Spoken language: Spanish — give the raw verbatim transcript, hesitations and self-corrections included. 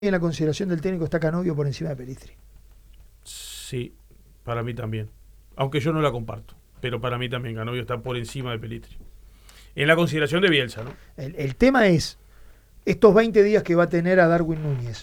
En la consideración del técnico está Canovio por encima de Pelistri. Sí, para mí también. Aunque yo no la comparto. Pero para mí también Canovio está por encima de Pelistri. En la consideración de Bielsa, ¿no? El, el tema es estos veinte días que va a tener a Darwin Núñez.